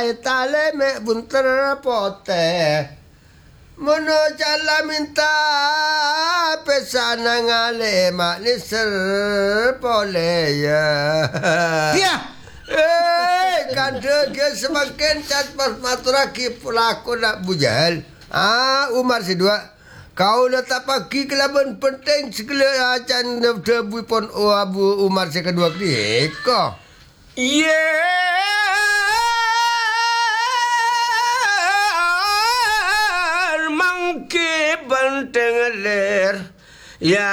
tale mek bunter poteh. Mono jala minta pesana ngale manis pole ya. Dia. Kande ke semakin cat pas maturaki pulaku nak bujal. Umar si dua. Kau letak pagi kelaban penting segala acan debu pon Abu Umar si kedua kliko. Mangki benteng ler. Ya